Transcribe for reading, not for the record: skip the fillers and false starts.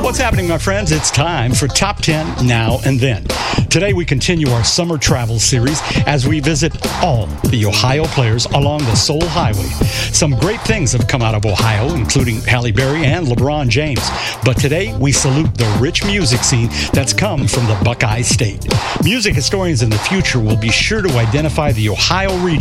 What's happening, my friends? It's time for Top 10 Now and Then. Today we continue our summer travel series as we visit all the Ohio players along the Soul Highway. Some great things have come out of Ohio, including Halle Berry and LeBron James. But today we salute the rich music scene that's come from the Buckeye State. Music historians in the future will be sure to identify the Ohio region